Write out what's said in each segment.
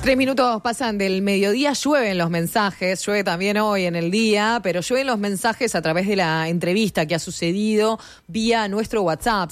3 minutos pasan del mediodía, llueven los mensajes, llueve también hoy en el día, pero llueven los mensajes a través de la entrevista que ha sucedido vía nuestro WhatsApp,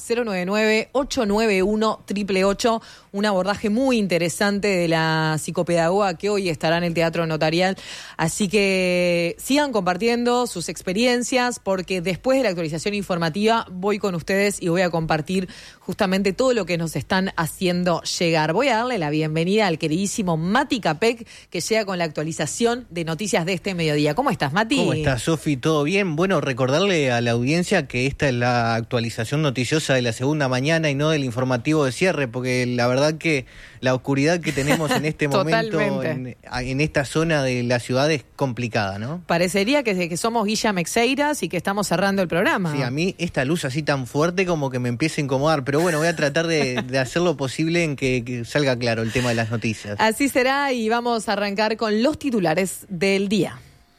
099-891-888, un abordaje muy interesante de la psicopedagoga que hoy estará en el Teatro Notarial. Así que sigan compartiendo sus experiencias, porque después de la actualización informativa voy con ustedes y voy a compartir justamente todo lo que nos están haciendo llegar. Voy a darle la bienvenida al queridísimo Mati Capek, que llega con la actualización de noticias de este mediodía. ¿Cómo estás, Mati? ¿Cómo estás, Sofi? ¿Todo bien? Bueno, recordarle a la audiencia que esta es la actualización noticiosa de la segunda mañana y no del informativo de cierre, porque la verdad que la oscuridad que tenemos en este momento en esta zona de la ciudad es complicada, ¿no? Parecería que somos Guilla Mexeiras y que estamos cerrando el programa. Sí, a mí esta luz así tan fuerte como que me empieza a incomodar, pero bueno, voy a tratar de hacer lo posible en que salga claro el tema de las noticias. Así será, y vamos a arrancar con los titulares del día.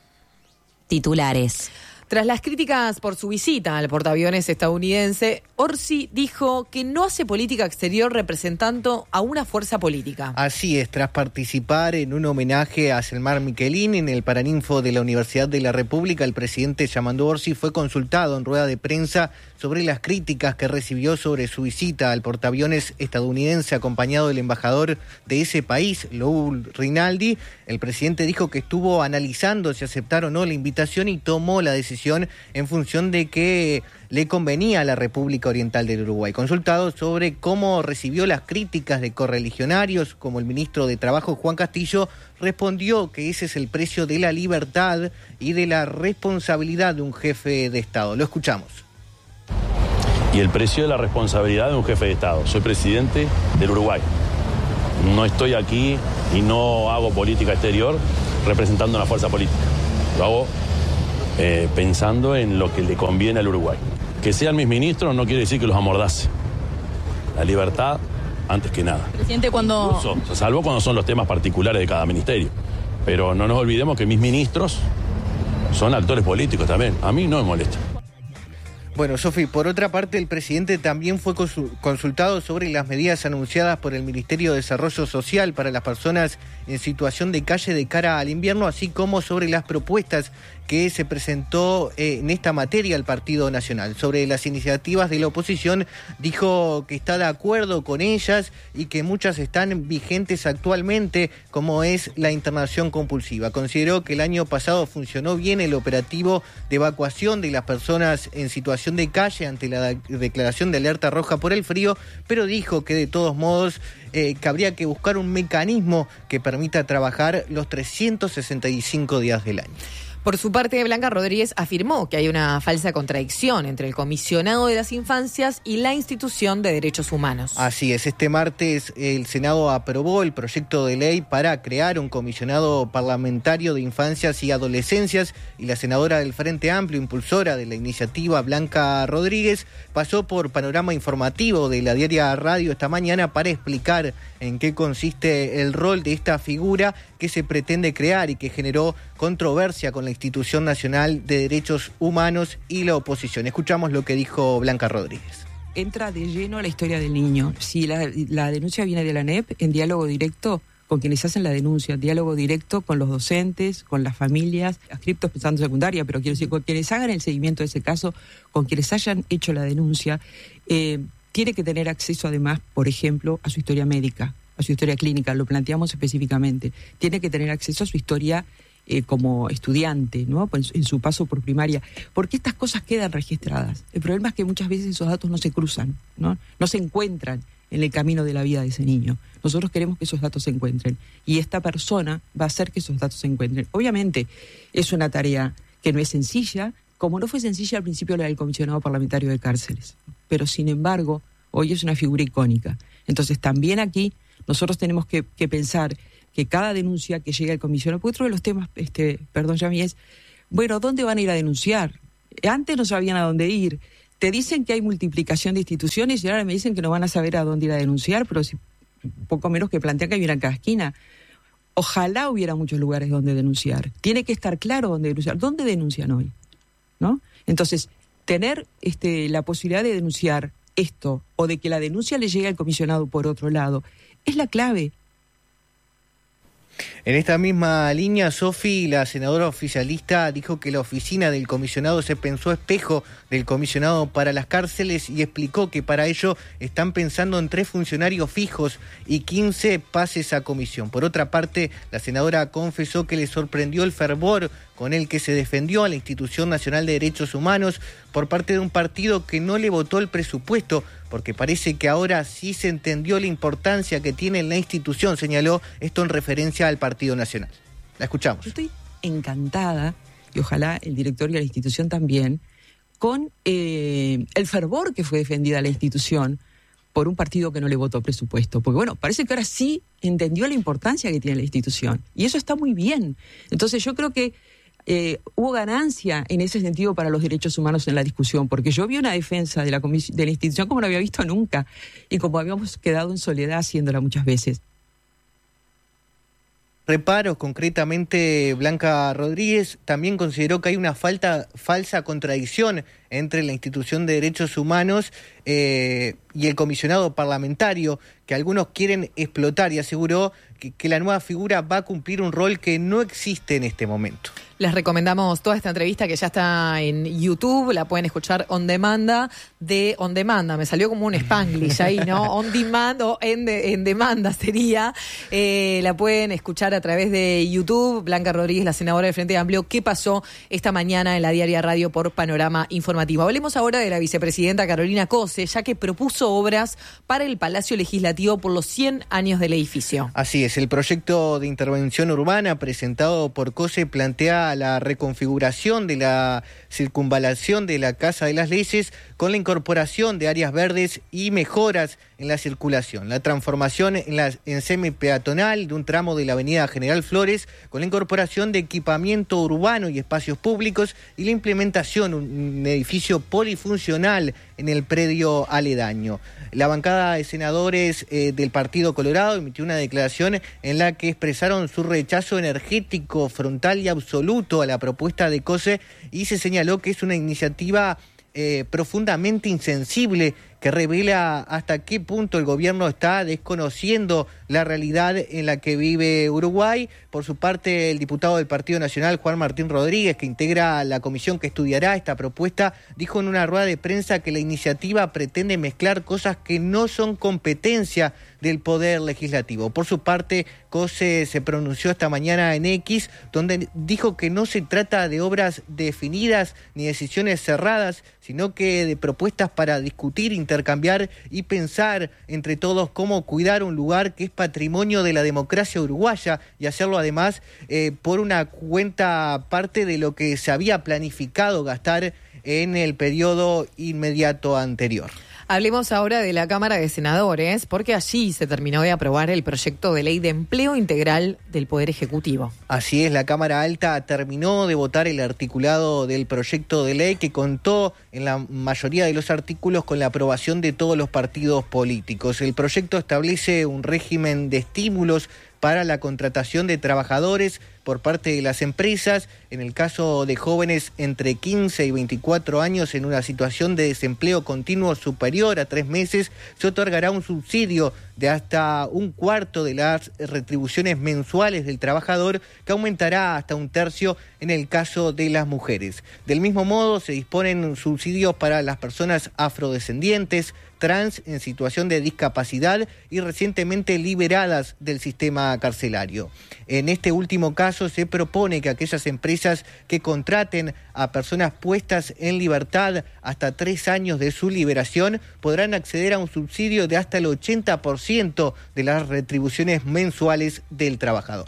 Titulares. Tras las críticas por su visita al portaaviones estadounidense, Orsi dijo que no hace política exterior representando a una fuerza política. Así es, tras participar en un homenaje a Selmar Michelin en el Paraninfo de la Universidad de la República, el presidente Yamandú Orsi fue consultado en rueda de prensa sobre las críticas que recibió sobre su visita al portaaviones estadounidense acompañado del embajador de ese país, Lou Rinaldi. El presidente dijo que estuvo analizando si aceptar o no la invitación y tomó la decisión en función de que le convenía a la República Oriental del Uruguay. Consultado sobre cómo recibió las críticas de correligionarios, como el ministro de Trabajo, Juan Castillo, respondió que ese es el precio de la libertad y de la responsabilidad de un jefe de Estado. Lo escuchamos. Y el precio de la responsabilidad de un jefe de Estado. Soy presidente del Uruguay. No estoy aquí y no hago política exterior representando una fuerza política. Lo hago pensando en lo que le conviene al Uruguay. Que sean mis ministros no quiere decir que los amordace. La libertad antes que nada. Presidente, Incluso, salvo cuando son los temas particulares de cada ministerio. Pero no nos olvidemos que mis ministros son actores políticos también. A mí no me molesta. Bueno, Sofi, por otra parte, el presidente también fue consultado sobre las medidas anunciadas por el Ministerio de Desarrollo Social para las personas en situación de calle de cara al invierno, así como sobre las propuestas que se presentó en esta materia al Partido Nacional. Sobre las iniciativas de la oposición, dijo que está de acuerdo con ellas y que muchas están vigentes actualmente, como es la internación compulsiva. Consideró que el año pasado funcionó bien el operativo de evacuación de las personas en situación de calle ante la declaración de alerta roja por el frío, pero dijo que de todos modos que habría que buscar un mecanismo que permita trabajar los 365 días del año. Por su parte, Blanca Rodríguez afirmó que hay una falsa contradicción entre el comisionado de las infancias y la institución de derechos humanos. Así es, este martes el Senado aprobó el proyecto de ley para crear un comisionado parlamentario de infancias y adolescencias, y la senadora del Frente Amplio, impulsora de la iniciativa, Blanca Rodríguez, pasó por Panorama Informativo de la Diaria Radio esta mañana para explicar en qué consiste el rol de esta figura que se pretende crear y que generó controversia con la Institución Nacional de Derechos Humanos y la oposición. Escuchamos lo que dijo Blanca Rodríguez. Entra de lleno a la historia del niño. Si la denuncia viene de la ANEP, en diálogo directo con quienes hacen la denuncia, diálogo directo con los docentes, con las familias, adscriptos pensando secundaria, pero quiero decir, con quienes hagan el seguimiento de ese caso, con quienes hayan hecho la denuncia, tiene que tener acceso además, por ejemplo, a su historia médica, a su historia clínica, lo planteamos específicamente. Tiene que tener acceso a su historia como estudiante, ¿no? En su paso por primaria, porque estas cosas quedan registradas. El problema es que muchas veces esos datos no se cruzan, ¿no? No se encuentran en el camino de la vida de ese niño. Nosotros queremos que esos datos se encuentren y esta persona va a hacer que esos datos se encuentren. Obviamente es una tarea que no es sencilla, como no fue sencilla al principio la del comisionado parlamentario de cárceles, pero sin embargo hoy es una figura icónica. Entonces también aquí nosotros tenemos que pensar que cada denuncia que llegue al comisionado, porque otro de los temas, Yami, es, bueno, ¿dónde van a ir a denunciar? Antes no sabían a dónde ir. Te dicen que hay multiplicación de instituciones y ahora me dicen que no van a saber a dónde ir a denunciar, pero si, poco menos que plantean que hay una en cada esquina. Ojalá hubiera muchos lugares donde denunciar. Tiene que estar claro dónde denunciar. ¿Dónde denuncian hoy? ¿No? Entonces, tener la posibilidad de denunciar esto o de que la denuncia le llegue al comisionado por otro lado es la clave. En esta misma línea, Sofi, la senadora oficialista, dijo que la oficina del comisionado se pensó espejo del comisionado para las cárceles y explicó que para ello están pensando en 3 funcionarios fijos y 15 pases a comisión. Por otra parte, la senadora confesó que le sorprendió el fervor con el que se defendió a la Institución Nacional de Derechos Humanos por parte de un partido que no le votó el presupuesto, porque parece que ahora sí se entendió la importancia que tiene la institución, señaló esto en referencia al Partido Nacional. La escuchamos. Yo estoy encantada, y ojalá el director y la institución también, con el fervor que fue defendida la institución por un partido que no le votó presupuesto. Porque bueno, parece que ahora sí entendió la importancia que tiene la institución. Y eso está muy bien. Entonces yo creo que hubo ganancia en ese sentido para los derechos humanos en la discusión, porque yo vi una defensa de la institución como no había visto nunca y como habíamos quedado en soledad haciéndola muchas veces. Reparos, concretamente Blanca Rodríguez también consideró que hay una falsa contradicción entre la institución de derechos humanos y el comisionado parlamentario, que algunos quieren explotar, y aseguró que la nueva figura va a cumplir un rol que no existe en este momento. Les recomendamos toda esta entrevista que ya está en YouTube, la pueden escuchar on demanda, me salió como un Spanglish ahí, ¿no? On demand o en demanda sería. La pueden escuchar a través de YouTube. Blanca Rodríguez, la senadora del Frente Amplio, ¿qué pasó esta mañana en la Diaria Radio por Panorama Informativo? Hablemos ahora de la vicepresidenta Carolina Cose, ya que propuso obras para el Palacio Legislativo por los 100 años del edificio. Así es, el proyecto de intervención urbana presentado por Cose plantea la reconfiguración de la circunvalación de la Casa de las Leyes con la incorporación de áreas verdes y mejoras en la circulación, la transformación en semipeatonal de un tramo de la avenida General Flores con la incorporación de equipamiento urbano y espacios públicos y la implementación de un edificio polifuncional en el predio aledaño. La bancada de senadores del Partido Colorado emitió una declaración en la que expresaron su rechazo energético, frontal y absoluto a la propuesta de Cose y se señaló que es una iniciativa profundamente insensible que revela hasta qué punto el gobierno está desconociendo la realidad en la que vive Uruguay. Por su parte, el diputado del Partido Nacional, Juan Martín Rodríguez, que integra la comisión que estudiará esta propuesta, dijo en una rueda de prensa que la iniciativa pretende mezclar cosas que no son competencia del Poder Legislativo. Por su parte, Cose se pronunció esta mañana en X, donde dijo que no se trata de obras definidas ni decisiones cerradas, sino que de propuestas para discutir, intercambiar y pensar entre todos cómo cuidar un lugar que es patrimonio de la democracia uruguaya y hacerlo además por una cuenta parte de lo que se había planificado gastar en el periodo inmediato anterior. Hablemos ahora de la Cámara de Senadores, porque allí se terminó de aprobar el proyecto de ley de empleo integral del Poder Ejecutivo. Así es, la Cámara Alta terminó de votar el articulado del proyecto de ley que contó en la mayoría de los artículos con la aprobación de todos los partidos políticos. El proyecto establece un régimen de estímulos para la contratación de trabajadores por parte de las empresas, en el caso de jóvenes entre 15 y 24 años en una situación de desempleo continuo superior a 3 meses, se otorgará un subsidio de hasta 1/4 de las retribuciones mensuales del trabajador, que aumentará hasta 1/3 en el caso de las mujeres. Del mismo modo, se disponen subsidios para las personas afrodescendientes, trans en situación de discapacidad y recientemente liberadas del sistema carcelario. En este último caso se propone que aquellas empresas que contraten a personas puestas en libertad hasta 3 años de su liberación podrán acceder a un subsidio de hasta el 80% de las retribuciones mensuales del trabajador.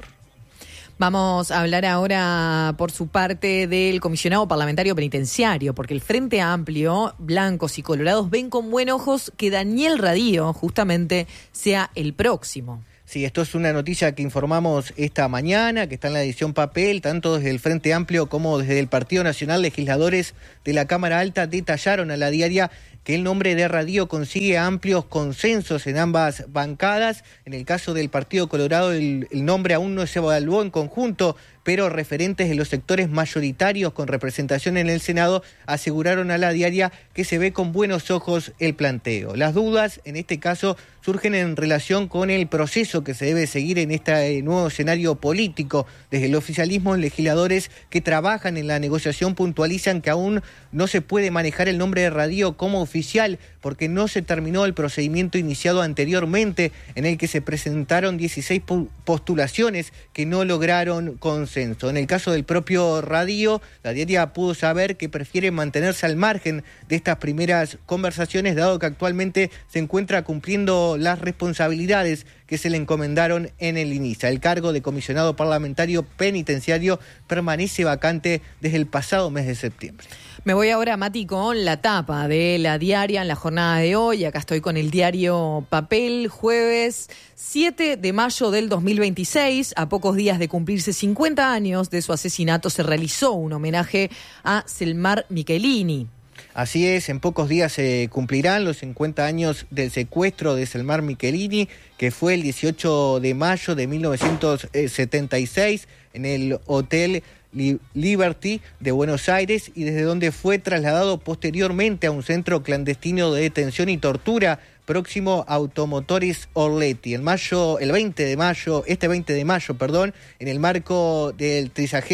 Vamos a hablar ahora, por su parte, del comisionado parlamentario penitenciario, porque el Frente Amplio, blancos y colorados, ven con buenos ojos que Daniel Radío justamente sea el próximo. Sí, esto es una noticia que informamos esta mañana, que está en la edición papel, tanto desde el Frente Amplio como desde el Partido Nacional. Legisladores de la Cámara Alta detallaron a la diaria que el nombre de Radío consigue amplios consensos en ambas bancadas. En el caso del Partido Colorado, el nombre aún no se evaluó en conjunto, pero referentes de los sectores mayoritarios con representación en el Senado aseguraron a la diaria que se ve con buenos ojos el planteo. Las dudas, en este caso, surgen en relación con el proceso aviso que se debe seguir en este nuevo escenario político. Desde el oficialismo, legisladores que trabajan en la negociación puntualizan que aún no se puede manejar el nombre de Radio como oficial porque no se terminó el procedimiento iniciado anteriormente en el que se presentaron 16 postulaciones que no lograron consenso. En el caso del propio Radio, la diaria pudo saber que prefiere mantenerse al margen de estas primeras conversaciones, dado que actualmente se encuentra cumpliendo las responsabilidades que se le encomendaron en el INISA. El cargo de comisionado parlamentario penitenciario permanece vacante desde el pasado mes de septiembre. Me voy ahora, Mati, con la tapa de la diaria en la jornada de hoy. Acá estoy con el diario Papel, jueves 7 de mayo del 2026. A pocos días de cumplirse 50 años de su asesinato, se realizó un homenaje a Selmar Michelini. Así es, en pocos días se cumplirán los 50 años del secuestro de Selmar Michelini, que fue el 18 de mayo de 1976 en el Hotel Liberty de Buenos Aires, y desde donde fue trasladado posteriormente a un centro clandestino de detención y tortura próximo a Automotores Orletti. El 20 de mayo, en el marco del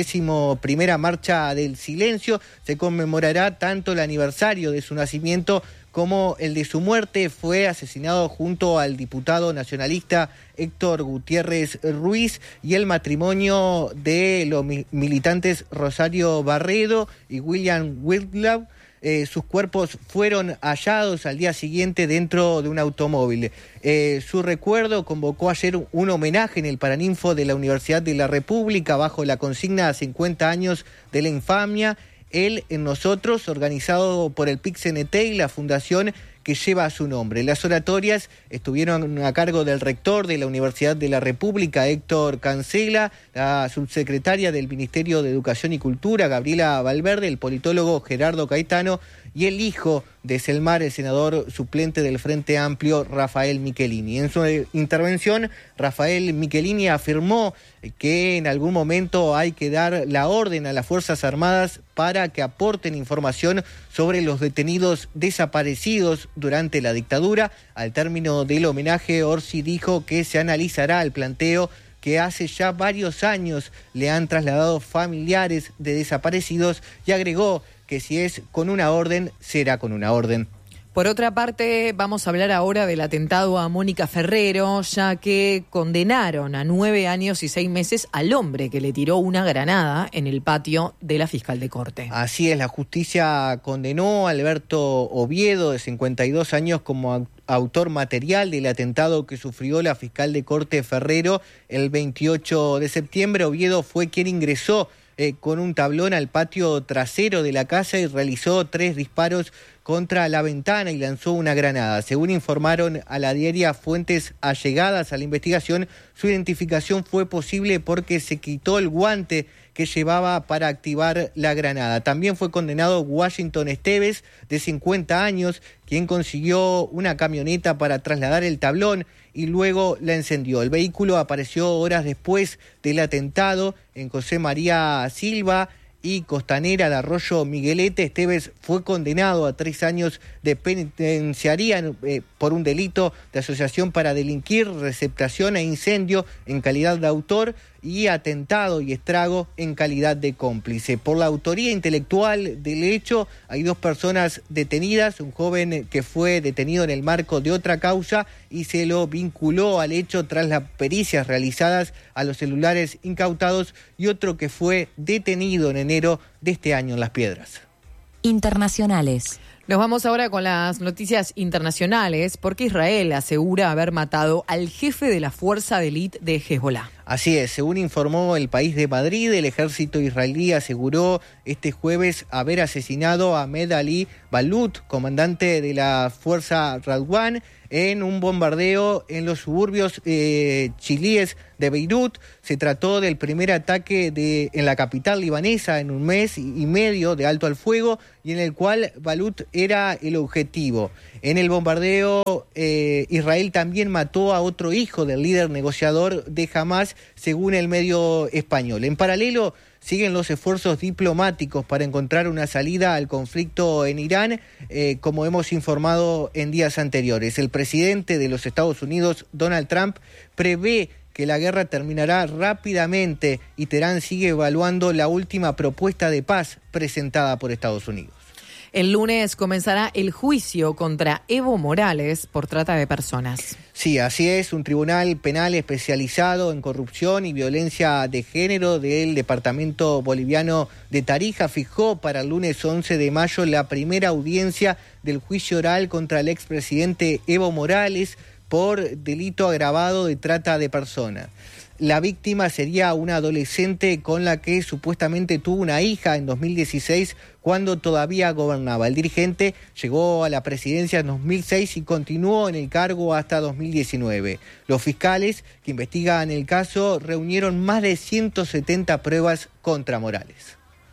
31ª Marcha del Silencio, se conmemorará tanto el aniversario de su nacimiento como el de su muerte. Fue asesinado junto al diputado nacionalista Héctor Gutiérrez Ruiz, y el matrimonio de los militantes Rosario Barredo y William Whitlow. Sus cuerpos fueron hallados al día siguiente dentro de un automóvil. Su recuerdo convocó ayer un homenaje en el Paraninfo de la Universidad de la República bajo la consigna 50 años de la infamia, Él en Nosotros, organizado por el PIC-CNT y la fundación que lleva su nombre. Las oratorias estuvieron a cargo del rector de la Universidad de la República, Héctor Cancela, la subsecretaria del Ministerio de Educación y Cultura, Gabriela Valverde, el politólogo Gerardo Caetano y el hijo de Selmar, el senador suplente del Frente Amplio, Rafael Michelini. En su intervención, Rafael Michelini afirmó que en algún momento hay que dar la orden a las Fuerzas Armadas para que aporten información sobre los detenidos desaparecidos durante la dictadura. Al término del homenaje, Orsi dijo que se analizará el planteo que hace ya varios años le han trasladado familiares de desaparecidos, y agregó que si es con una orden, será con una orden. Por otra parte, vamos a hablar ahora del atentado a Mónica Ferrero, ya que condenaron a 9 años y 6 meses al hombre que le tiró una granada en el patio de la fiscal de corte. Así es, la justicia condenó a Alberto Oviedo, de 52 años, como autor material del atentado que sufrió la fiscal de corte Ferrero el 28 de septiembre. Oviedo fue quien ingresó con un tablón al patio trasero de la casa y realizó 3 disparos contra la ventana y lanzó una granada. Según informaron a la diaria fuentes allegadas a la investigación, su identificación fue posible porque se quitó el guante que llevaba para activar la granada. También fue condenado Washington Esteves, de 50 años, quien consiguió una camioneta para trasladar el tablón y luego la encendió. El vehículo apareció horas después del atentado en José María Silva y Costanera de Arroyo Miguelete. Esteves fue condenado a 3 años de penitenciaría por un delito de asociación para delinquir, receptación e incendio en calidad de autor, y atentado y estrago en calidad de cómplice. Por la autoría intelectual del hecho hay 2 personas detenidas, un joven que fue detenido en el marco de otra causa y se lo vinculó al hecho tras las pericias realizadas a los celulares incautados, y otro que fue detenido en enero de este año en Las Piedras. Internacionales. Nos vamos ahora con las noticias internacionales, porque Israel asegura haber matado al jefe de la fuerza de élite de Hezbollah. Así es, según informó El País de Madrid, el ejército israelí aseguró este jueves haber asesinado a Ahmed Ali Balut, comandante de la fuerza Radwan, en un bombardeo en los suburbios chiíes de Beirut. Se trató del primer ataque en la capital libanesa en un mes y medio de alto al fuego, y en el cual Balut era el objetivo. En el bombardeo, Israel también mató a otro hijo del líder negociador de Hamás, según el medio español. En paralelo, siguen los esfuerzos diplomáticos para encontrar una salida al conflicto en Irán, como hemos informado en días anteriores. El presidente de los Estados Unidos, Donald Trump, prevé que la guerra terminará rápidamente y Teherán sigue evaluando la última propuesta de paz presentada por Estados Unidos. El lunes comenzará el juicio contra Evo Morales por trata de personas. Sí, así es. Un tribunal penal especializado en corrupción y violencia de género del departamento boliviano de Tarija fijó para el lunes 11 de mayo la primera audiencia del juicio oral contra el expresidente Evo Morales por delito agravado de trata de personas. La víctima sería una adolescente con la que supuestamente tuvo una hija en 2016 cuando todavía gobernaba. El dirigente llegó a la presidencia en 2006 y continuó en el cargo hasta 2019. Los fiscales que investigan el caso reunieron más de 170 pruebas contra Morales.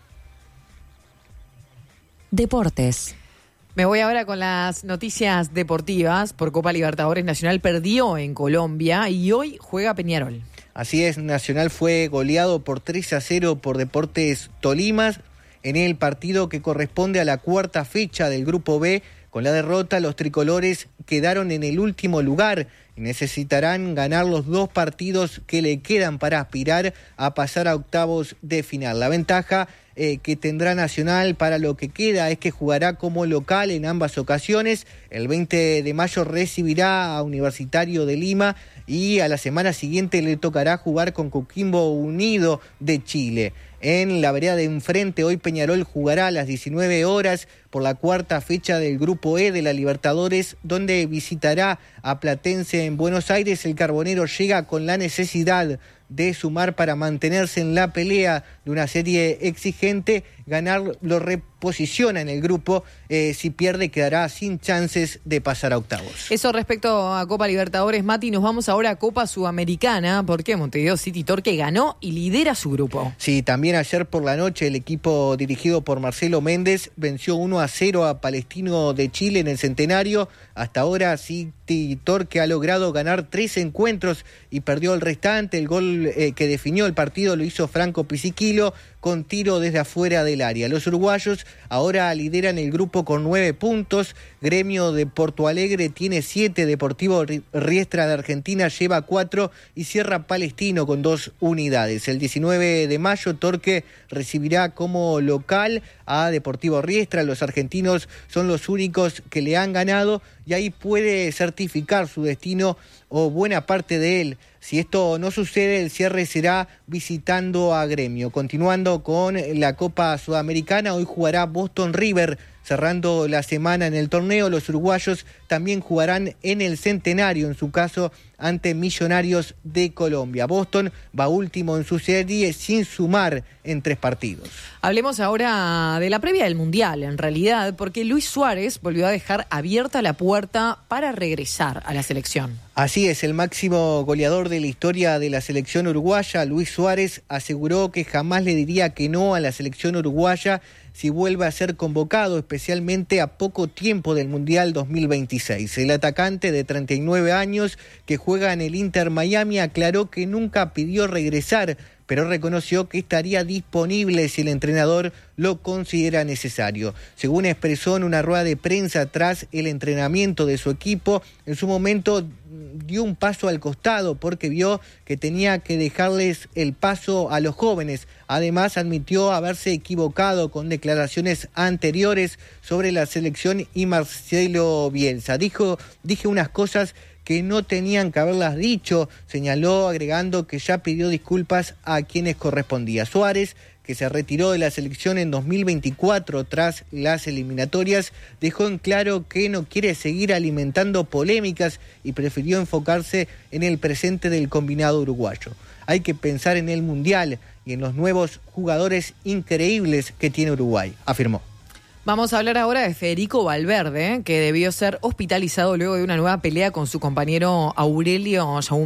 Deportes. Me voy ahora con las noticias deportivas. Por Copa Libertadores, Nacional perdió en Colombia y hoy juega Peñarol. Así es, Nacional fue goleado por 3-0 por Deportes Tolima en el partido que corresponde a la cuarta fecha del Grupo B. Con la derrota, los tricolores quedaron en el último lugar y necesitarán ganar los 2 partidos que le quedan para aspirar a pasar a octavos de final. La ventaja que tendrá Nacional para lo que queda es que jugará como local en ambas ocasiones. El 20 de mayo recibirá a Universitario de Lima y a la semana siguiente le tocará jugar con Coquimbo Unido de Chile. En la vereda de enfrente, hoy Peñarol jugará a las 19 horas por la cuarta fecha del Grupo E de la Libertadores, donde visitará a Platense en Buenos Aires. El Carbonero llega con la necesidad de sumar para mantenerse en la pelea de una serie exigente. Ganar lo reposiciona en el grupo. Si pierde, quedará sin chances de pasar a octavos. Eso respecto a Copa Libertadores, Mati. Nos vamos ahora a Copa Sudamericana, porque Montevideo City Torque ganó y lidera su grupo. Sí, también ayer por la noche el equipo dirigido por Marcelo Méndez venció 1-0 a Palestino de Chile en el Centenario. Hasta ahora City Torque ha logrado ganar 3 encuentros y perdió el restante. El gol que definió el partido lo hizo Franco Pisiquilo con tiro desde afuera del área. Los uruguayos ahora lideran el grupo con 9 puntos. Gremio de Porto Alegre tiene 7, Deportivo Riestra de Argentina lleva 4 y cierra Palestino con 2 unidades. El 19 de mayo Torque recibirá como local a Deportivo Riestra. Los argentinos son los únicos que le han ganado y ahí puede certificar su destino o buena parte de él. Si esto no sucede, el cierre será visitando a Gremio. Continuando con la Copa Sudamericana, hoy jugará Boston River. Cerrando la semana en el torneo, los uruguayos también jugarán en el Centenario, en su caso ante Millonarios de Colombia. Boston va último en su serie sin sumar en 3 partidos. Hablemos ahora de la previa del Mundial, en realidad, porque Luis Suárez volvió a dejar abierta la puerta para regresar a la selección. Así es, el máximo goleador de la historia de la selección uruguaya, Luis Suárez, aseguró que jamás le diría que no a la selección uruguaya si vuelve a ser convocado, especialmente a poco tiempo del Mundial 2026. El atacante de 39 años que juega en el Inter Miami aclaró que nunca pidió regresar, pero reconoció que estaría disponible si el entrenador lo considera necesario. Según expresó en una rueda de prensa tras el entrenamiento de su equipo, en su momento dio un paso al costado porque vio que tenía que dejarles el paso a los jóvenes. Además, admitió haberse equivocado con declaraciones anteriores sobre la selección y Marcelo Bielsa. Dije unas cosas que no tenían que haberlas dicho, señaló, agregando que ya pidió disculpas a quienes correspondía. Suárez, que se retiró de la selección en 2024 tras las eliminatorias, dejó en claro que no quiere seguir alimentando polémicas y prefirió enfocarse en el presente del combinado uruguayo. Hay que pensar en el Mundial y en los nuevos jugadores increíbles que tiene Uruguay, afirmó. Vamos a hablar ahora de Federico Valverde, que debió ser hospitalizado luego de una nueva pelea con su compañero Aurelio Tchouameni.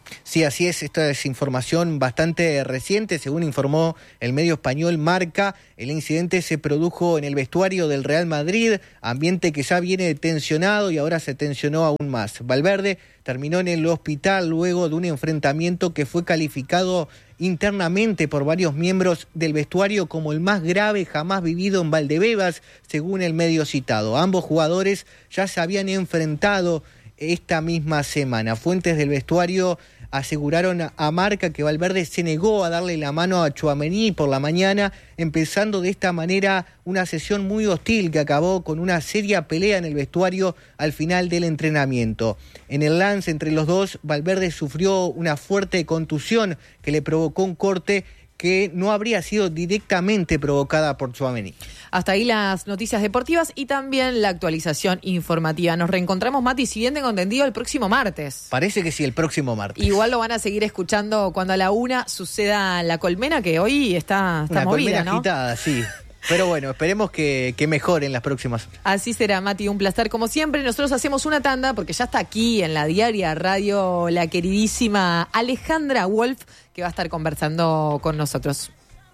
Sí, así es. Esta es información bastante reciente. Según informó el medio español Marca, el incidente se produjo en el vestuario del Real Madrid, ambiente que ya viene tensionado y ahora se tensionó aún más. Valverde terminó en el hospital luego de un enfrentamiento que fue calificado internamente por varios miembros del vestuario como el más grave jamás vivido en Valdebebas, según el medio citado. Ambos jugadores ya se habían enfrentado esta misma semana. Fuentes del vestuario aseguraron a Marca que Valverde se negó a darle la mano a Tchouaméni por la mañana, empezando de esta manera una sesión muy hostil que acabó con una seria pelea en el vestuario al final del entrenamiento. En el lance entre los dos, Valverde sufrió una fuerte contusión que le provocó un corte que no habría sido directamente provocada por Tchouaméni. Hasta ahí las noticias deportivas y también la actualización informativa. Nos reencontramos, Mati, si bien tengo entendido, el próximo martes. Parece que sí, el próximo martes. Igual lo van a seguir escuchando cuando a la 1 suceda la colmena, que hoy está una movida, colmena ¿no? agitada, sí. Pero bueno, esperemos que mejoren las próximas horas. Así será, Mati, un placer. Como siempre, nosotros hacemos una tanda porque ya está aquí en la Diaria Radio la queridísima Alejandra Wolf, que va a estar conversando con nosotros.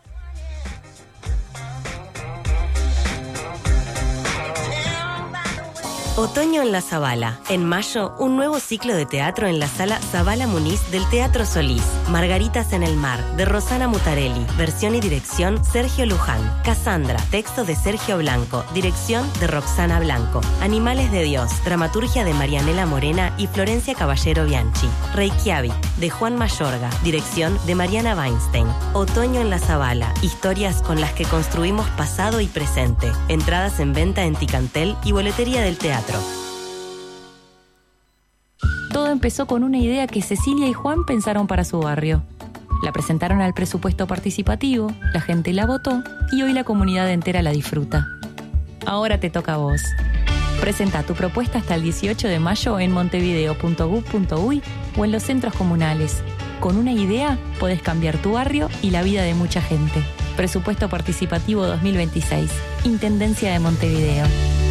Otoño en la Zabala. En mayo, un nuevo ciclo de teatro en la sala Zabala Muniz del Teatro Solís. Margaritas en el mar, de Rosana Mutarelli. Versión y dirección, Sergio Luján. Cassandra, texto de Sergio Blanco. Dirección de Roxana Blanco. Animales de Dios, dramaturgia de Marianela Morena y Florencia Caballero Bianchi. Reykjavik, de Juan Mayorga. Dirección de Mariana Weinstein. Otoño en la Zabala. Historias con las que construimos pasado y presente. Entradas en venta en Ticantel y boletería del teatro. Todo empezó con una idea que Cecilia y Juan pensaron para su barrio. La presentaron al presupuesto participativo, la gente la votó y hoy la comunidad entera la disfruta. Ahora te toca a vos. Presenta tu propuesta hasta el 18 de mayo en montevideo.gov.uy o en los centros comunales. Con una idea podés cambiar tu barrio y la vida de mucha gente. Presupuesto participativo 2026. Intendencia de Montevideo.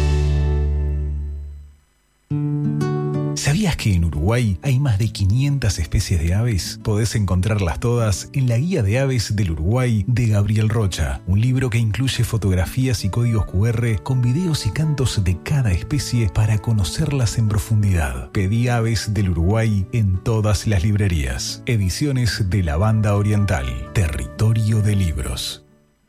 ¿Sabías que en Uruguay hay más de 500 especies de aves? Podés encontrarlas todas en la Guía de Aves del Uruguay de Gabriel Rocha, un libro que incluye fotografías y códigos QR con videos y cantos de cada especie para conocerlas en profundidad. Pedí Aves del Uruguay en todas las librerías. Ediciones de la Banda Oriental, Territorio de Libros.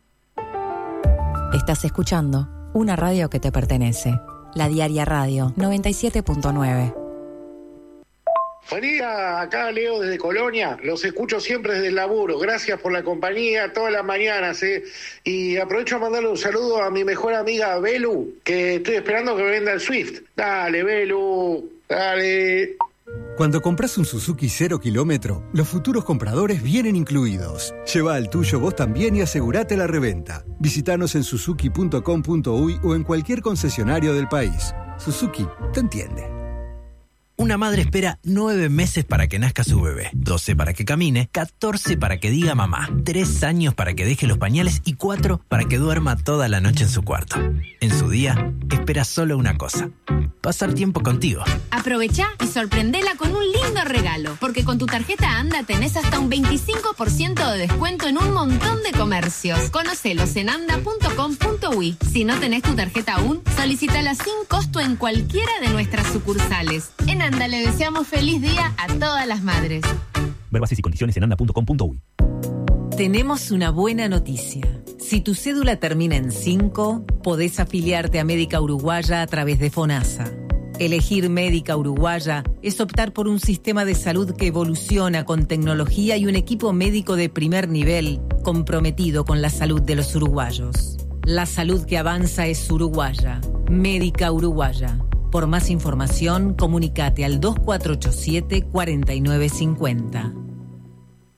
Estás escuchando una radio que te pertenece. La Diaria Radio 97.9. Buen día, acá Leo desde Colonia, los escucho siempre desde el laburo, gracias por la compañía todas las mañanas, y aprovecho a mandarle un saludo a mi mejor amiga Belu, que estoy esperando que me venda el Swift. Dale, Belu, dale. Cuando compras un Suzuki 0 kilómetro, los futuros compradores vienen incluidos. Lleva al tuyo vos también y asegurate la reventa. Visítanos en suzuki.com.uy o en cualquier concesionario del país. Suzuki te entiende. Una madre espera 9 meses para que nazca su bebé, 12 para que camine, 14 para que diga mamá, 3 años para que deje los pañales y 4 para que duerma toda la noche en su cuarto. En su día, espera solo una cosa: pasar tiempo contigo. Aprovechá y sorprendela con un lindo regalo, porque con tu tarjeta ANDA tenés hasta un 25% de descuento en un montón de comercios. Conocelos en anda.com.uy. Si no tenés tu tarjeta aún, solicítala sin costo en cualquiera de nuestras sucursales. En ANDA le deseamos feliz día a todas las madres. Ver bases y condiciones en anda.com.uy. Tenemos una buena noticia. Si tu cédula termina en 5, podés afiliarte a Médica Uruguaya a través de FONASA. Elegir Médica Uruguaya es optar por un sistema de salud que evoluciona con tecnología y un equipo médico de primer nivel comprometido con la salud de los uruguayos. La salud que avanza es uruguaya. Médica Uruguaya. Por más información, comunícate al 2487-4950.